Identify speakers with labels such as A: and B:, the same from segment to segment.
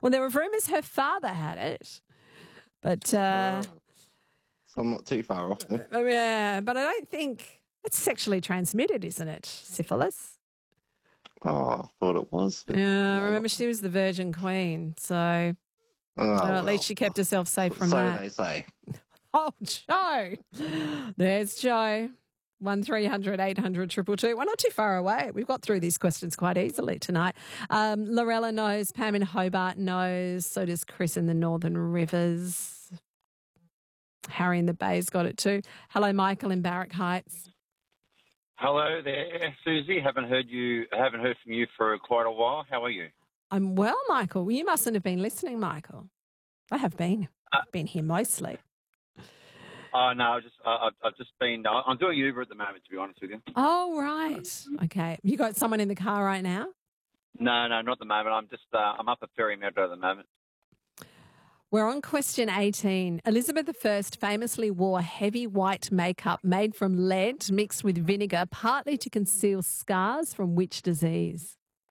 A: Well, there were rumours her father had it, but
B: So I'm not too far off then.
A: yeah, but I don't think it's sexually transmitted, isn't it? Syphilis.
B: Oh, I thought it was. But
A: Yeah, remember she was the Virgin Queen, so at least she kept herself safe from
B: so
A: that.
B: they say.
A: Oh, Joe. There's Joe. 1300 800 222. We're not too far away. We've got through these questions quite easily tonight. Lorella knows. Pam in Hobart knows. So does Chris in the Northern Rivers. Harry in the Bay's got it too. Hello, Michael in Barrack Heights.
C: Hello there, Susie. Haven't heard from you for quite a while. How are you?
A: I'm well, Michael. You mustn't have been listening, Michael. I have been. I've been here mostly.
C: Oh no, I've just been. I'm doing Uber at the moment, to be honest with you.
A: Oh, right. Okay. You got someone in the car right now?
C: No, not at the moment. I'm up at Ferry Meadow at the moment.
A: We're on question 18. Elizabeth I famously wore heavy white makeup made from lead mixed with vinegar, partly to conceal scars from which disease?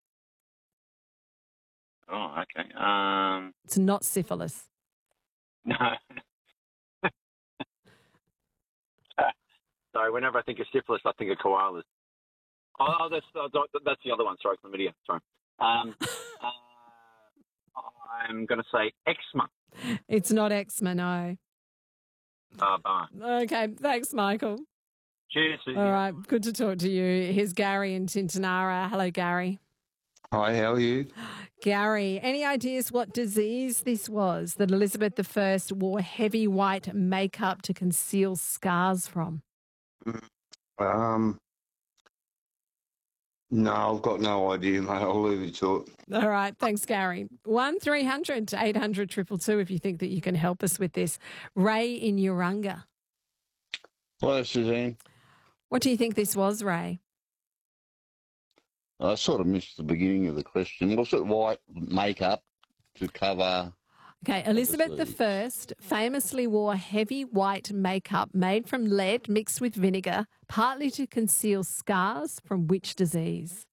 C: Oh, okay.
A: It's not syphilis.
C: No. Sorry, whenever I think of syphilis, I think of koalas. Oh, that's the other one. Sorry, chlamydia. Sorry. I'm going to say eczema.
A: It's not eczema, no.
C: Bye.
A: Okay, thanks, Michael.
C: Cheers. Susie.
A: All right, good to talk to you. Here's Gary in Tintinara. Hello, Gary.
D: Hi, how are you?
A: Gary, any ideas what disease this was that Elizabeth I wore heavy white makeup to conceal scars from?
D: No, I've got no idea, mate. I'll leave it short.
A: All right, thanks, Gary. 1300 800 222 if you think that you can help us with this. Ray in Urunga.
E: Hello, Suzanne.
A: What do you think this was, Ray?
E: I sort of missed the beginning of the question. Was it white makeup to cover?
A: Okay, Elizabeth I famously wore heavy white makeup made from lead mixed with vinegar, partly to conceal scars from which disease?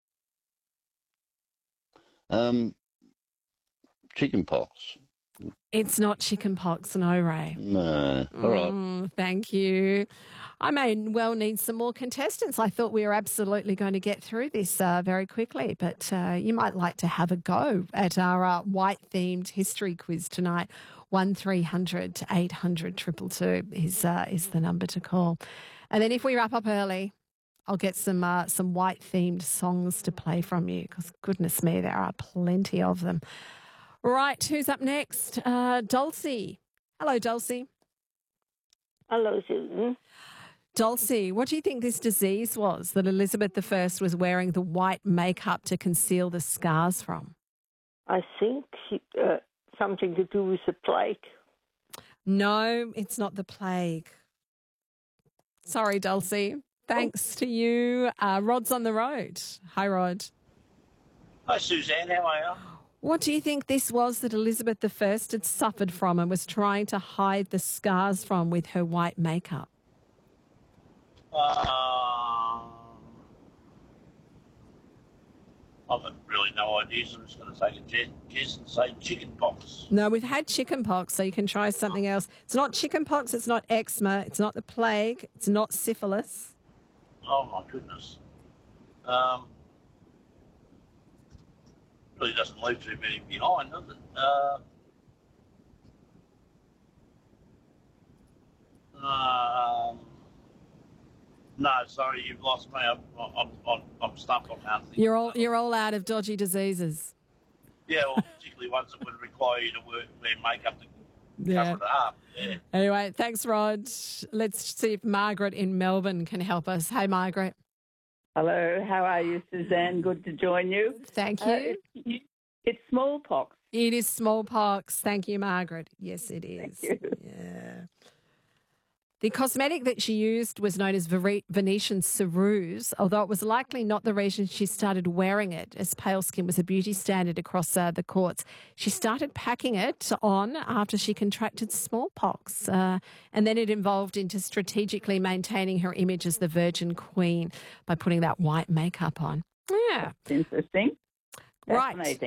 E: Chicken pox.
A: It's not chicken pox, no, Ray.
E: No. All right.
A: Thank you. I may well need some more contestants. I thought we were absolutely going to get through this very quickly, but you might like to have a go at our white-themed history quiz tonight. 1300 800 222 is the number to call. And then if we wrap up early, I'll get some white-themed songs to play from you because, goodness me, there are plenty of them. Right, who's up next? Dulcie. Hello, Dulcie.
F: Hello, Susan.
A: Dulcie, what do you think this disease was that Elizabeth I was wearing the white makeup to conceal the scars from?
F: I think something to do with the plague.
A: No, it's not the plague. Sorry, Dulcie. Thanks to you. Rod's on the road. Hi, Rod.
G: Hi, Suzanne. How are you?
A: What do you think this was that Elizabeth I had suffered from and was trying to hide the scars from with her white makeup?
G: I've got really no idea, so I'm just going to take a guess and say chicken pox.
A: No, we've had chicken pox, so you can try something else. It's not chicken pox, it's not eczema, it's not the plague, it's not syphilis.
G: Oh, my goodness. Really doesn't leave too many behind, does it? No, sorry, you've lost me. I'm stumped on nothing.
A: You're all out of dodgy diseases.
G: Yeah, well, particularly ones that would require you to wear makeup to cover it up. Yeah.
A: Anyway, thanks, Rod. Let's see if Margaret in Melbourne can help us. Hey, Margaret.
H: Hello, how are you, Suzanne? Good to join you.
A: Thank you.
H: It's smallpox.
A: It is smallpox. Thank you, Margaret. Yes, it is.
H: Thank you.
A: Yeah. The cosmetic that she used was known as Venetian ceruse, although it was likely not the reason she started wearing it, as pale skin was a beauty standard across the courts. She started packing it on after she contracted smallpox, and then it evolved into strategically maintaining her image as the Virgin Queen by putting that white makeup on. Yeah.
H: Interesting.
A: Right.
H: Fascinating.